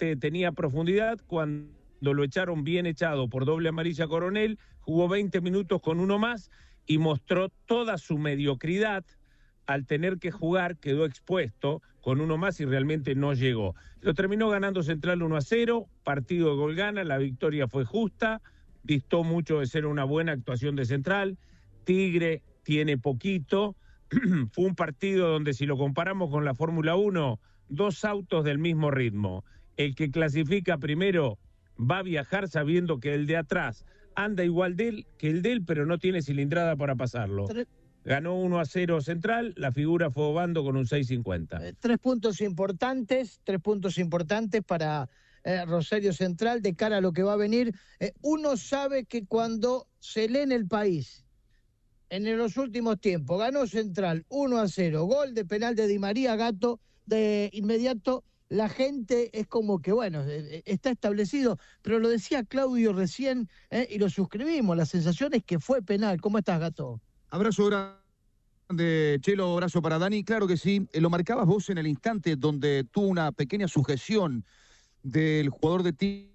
tenía profundidad, cuando lo echaron bien echado por doble amarilla Coronel, jugó 20 minutos con uno más y mostró toda su mediocridad. Al tener que jugar, quedó expuesto con uno más y realmente no llegó. Lo terminó ganando Central 1-0, partido de gol gana, la victoria fue justa, distó mucho de ser una buena actuación de Central. Tigre tiene poquito, fue un partido donde, si lo comparamos con la Fórmula 1, dos autos del mismo ritmo. El que clasifica primero va a viajar sabiendo que el de atrás anda igual que el de él, pero no tiene cilindrada para pasarlo. Ganó 1-0 Central, la figura fue Obando con un 6.50. 3 puntos importantes para Rosario Central de cara a lo que va a venir. Uno sabe que cuando se lee en el país, en los últimos tiempos, ganó Central 1-0, gol de penal de Di María, Gato, de inmediato la gente es como que, bueno, está establecido, pero lo decía Claudio recién, y lo suscribimos, la sensación es que fue penal. ¿Cómo estás, Gato? Abrazo grande, Chelo, abrazo para Dani. Claro que sí, lo marcabas vos en el instante donde tuvo una pequeña sujeción del jugador de Tigre.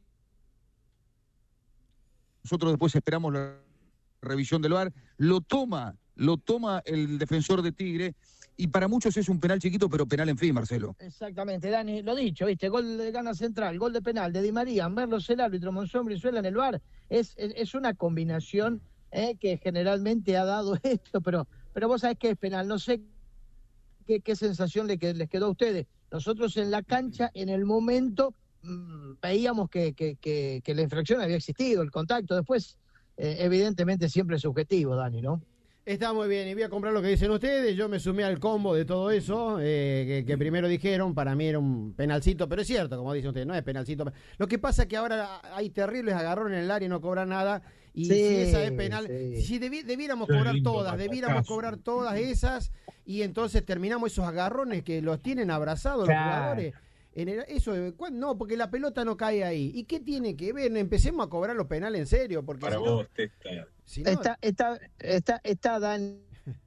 Nosotros después esperamos la revisión del VAR. Lo toma el defensor de Tigre, y para muchos es un penal chiquito, pero penal en fin, Marcelo. Exactamente, Dani, lo dicho, ¿viste? Gol de gana Central, gol de penal de Di María, Merlos el árbitro, Monzón Brizuela en el VAR. Es una combinación que generalmente ha dado esto, pero vos sabés que es penal. No sé qué sensación les quedó a ustedes. Nosotros en la cancha, en el momento, veíamos que la infracción había existido, el contacto. Después, evidentemente, siempre es subjetivo, Dani, ¿no? Está muy bien, y voy a comprar lo que dicen ustedes. Yo me sumé al combo de todo eso, que primero dijeron. Para mí era un penalcito, pero es cierto, como dicen ustedes, no es penalcito. Lo que pasa es que ahora hay terribles agarrones en el área y no cobran nada. Y sí, si esa es penal, sí. Si debiéramos cobrar todas esas, y entonces terminamos esos agarrones que los tienen abrazados los jugadores. No, porque la pelota no cae ahí. ¿Y qué tiene que ver? Empecemos a cobrar los penales en serio, porque para vos, está Dan.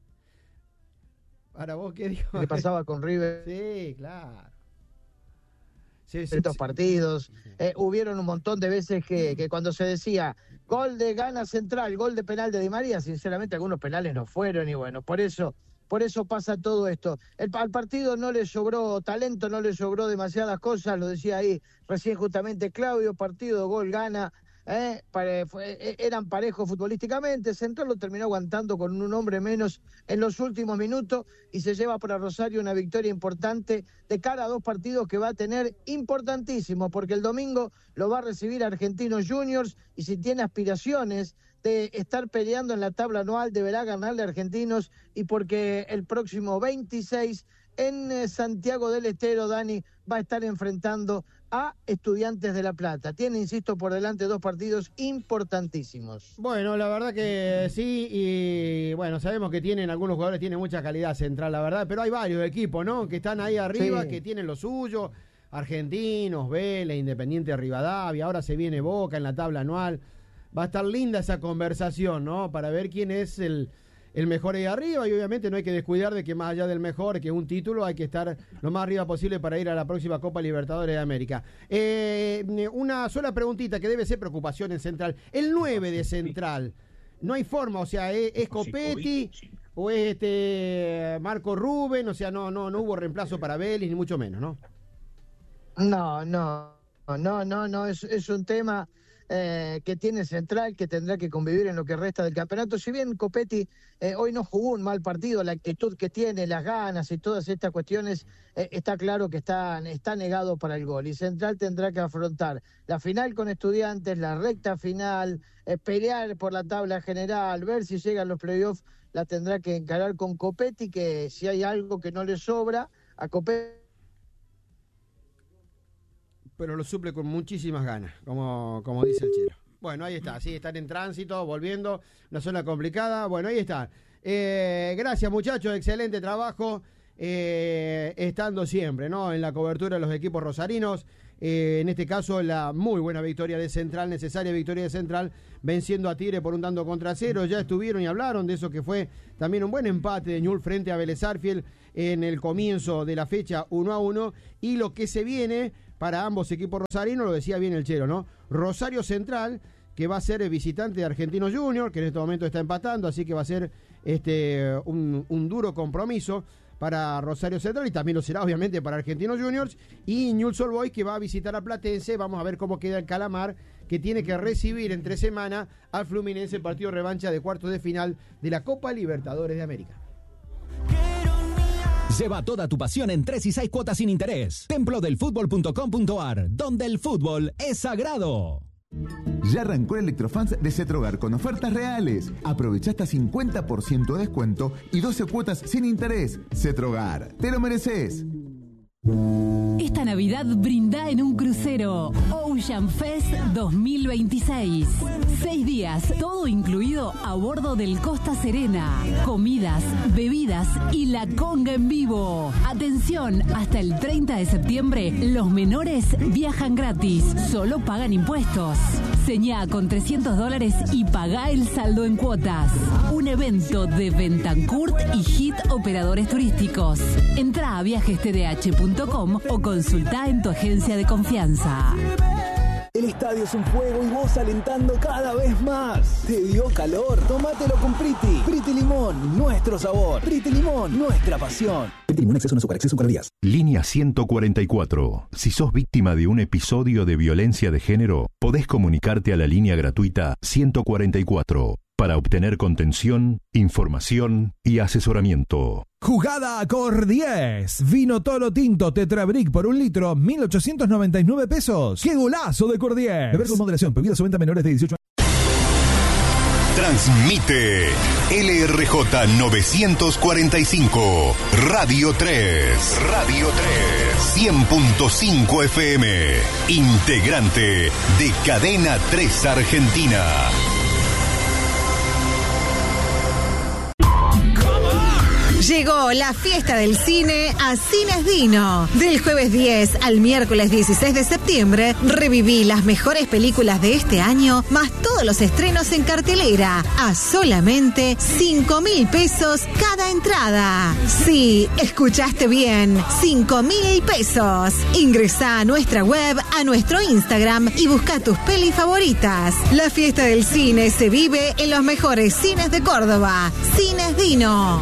¿Para vos qué dijo? ¿Qué pasaba con River? Sí, claro. Estos partidos, hubieron un montón de veces que cuando se decía gol de gana Central, gol de penal de Di María, sinceramente algunos penales no fueron, y bueno, por eso pasa todo esto. Al partido no le sobró talento, no le sobró demasiadas cosas, lo decía ahí recién justamente Claudio, partido, gol, gana, eran parejos futbolísticamente. Central lo terminó aguantando con un hombre menos en los últimos minutos y se lleva para Rosario una victoria importante de cara a dos partidos que va a tener importantísimos, porque el domingo lo va a recibir Argentinos Juniors, y si tiene aspiraciones de estar peleando en la tabla anual deberá ganarle a Argentinos, y porque el próximo 26 en Santiago del Estero, Dani, va a estar enfrentando a Estudiantes de La Plata. Tiene, insisto, por delante dos partidos importantísimos. Bueno, la verdad que sí, y bueno, sabemos que algunos jugadores tienen mucha calidad Central, la verdad, pero hay varios equipos, ¿no?, que están ahí arriba, sí, que tienen lo suyo. Argentinos, Vélez, Independiente de Rivadavia, ahora se viene Boca en la tabla anual. Va a estar linda esa conversación, ¿no?, para ver quién es el mejor ahí arriba, y obviamente no hay que descuidar de que más allá del mejor, que es un título, hay que estar lo más arriba posible para ir a la próxima Copa Libertadores de América. Una sola preguntita que debe ser preocupación en Central. El 9 de Central, no hay forma, o sea, ¿es Copetti o es Marco Rubén? O sea, no hubo reemplazo para Vélez, ni mucho menos, ¿no? No, es un tema que tiene Central, que tendrá que convivir en lo que resta del campeonato. Si bien Copetti hoy no jugó un mal partido, la actitud que tiene, las ganas y todas estas cuestiones, está claro que está negado para el gol, y Central tendrá que afrontar la final con Estudiantes, la recta final, pelear por la tabla general, ver si llegan los playoffs. La tendrá que encarar con Copetti, que si hay algo que no le sobra a Copetti, pero lo suple con muchísimas ganas, como dice el Chelo. Bueno, ahí está, sí, están en tránsito, volviendo, una zona complicada. Bueno, ahí está. Gracias, muchachos, excelente trabajo, estando siempre, ¿no?, en la cobertura de los equipos rosarinos. En este caso, la muy buena victoria de Central, necesaria victoria de Central, venciendo a Tigre por un tanto contra cero. Ya estuvieron y hablaron de eso, que fue también un buen empate de Ñul frente a Vélez Arfiel en el comienzo de la fecha 1-1, y lo que se viene para ambos equipos rosarinos, lo decía bien el Chelo, ¿no? Rosario Central, que va a ser el visitante de Argentinos Juniors, que en este momento está empatando, así que va a ser un duro compromiso para Rosario Central, y también lo será obviamente para Argentinos Juniors, y Newell's Old Boys, que va a visitar a Platense. Vamos a ver cómo queda el Calamar, que tiene que recibir entre semana al Fluminense, partido revancha de cuartos de final de la Copa Libertadores de América. Lleva toda tu pasión en 3 y 6 cuotas sin interés. Templodelfutbol.com.ar, donde el fútbol es sagrado. Ya arrancó el Electrofans de Cetrogar con ofertas reales. Aprovecha hasta 50% de descuento y 12 cuotas sin interés. Cetrogar, te lo mereces. Esta Navidad brinda en un crucero Ocean Fest 2026. 6 días, todo incluido a bordo del Costa Serena. Comidas, bebidas y la conga en vivo. Atención, hasta el 30 de septiembre los menores viajan gratis, solo pagan impuestos. Señá con $300 y pagá el saldo en cuotas. Un evento de Bentancurt y Hit Operadores Turísticos. Entrá a viajestdh.com o consultá en tu agencia de confianza. El estadio es un juego y vos alentando cada vez más. ¿Te dio calor? Tómatelo con Priti. Priti Limón, nuestro sabor. Priti Limón, nuestra pasión. Priti Limón, exceso en azúcar, exceso en calorías. Línea 144. Si sos víctima de un episodio de violencia de género, podés comunicarte a la línea gratuita 144 para obtener contención, información y asesoramiento. Jugada a Cor 10. Vino Toro Tinto Tetra Brick por 1 litro, 1.899 pesos. ¡Qué golazo de Cor 10! Beber con moderación. Prohibida su venta a menores de 18 años. Transmite LRJ 945, Radio 3. Radio 3. 100.5 FM. Integrante de Cadena 3 Argentina. Llegó la fiesta del cine a Cines Dino. Del jueves 10 al miércoles 16 de septiembre, reviví las mejores películas de este año, más todos los estrenos en cartelera, a solamente 5.000 pesos cada entrada. Sí, escuchaste bien, 5.000 pesos. Ingresá a nuestra web, a nuestro Instagram y busca tus pelis favoritas. La fiesta del cine se vive en los mejores cines de Córdoba. Cines Dino.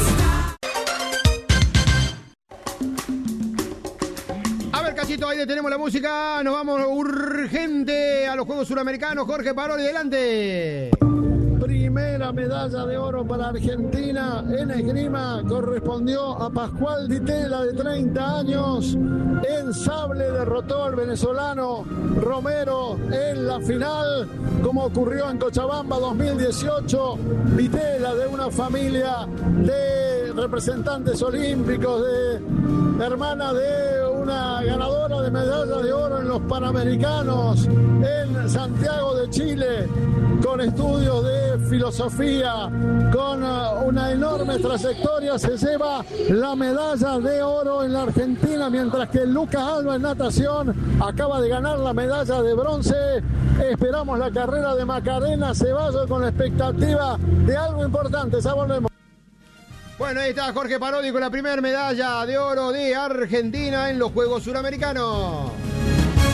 Ahí tenemos la música, nos vamos urgente a los Juegos Suramericanos. Jorge Paroli, delante. Primera medalla de oro para Argentina en esgrima correspondió a Pascual Di Tella, de 30 años. En sable derrotó al venezolano Romero en la final, como ocurrió en Cochabamba 2018. Di Tella, de una familia de representantes olímpicos, hermana de una ganadora de medalla de oro en los Panamericanos en Santiago de Chile, con estudios de filosofía, con una enorme trayectoria, se lleva la medalla de oro en la Argentina, mientras que Lucas Alba en natación acaba de ganar la medalla de bronce. Esperamos la carrera de Macarena Ceballos con la expectativa de algo importante. Ya volvemos. Bueno, ahí está Jorge Parodi con la primera medalla de oro de Argentina en los Juegos Suramericanos.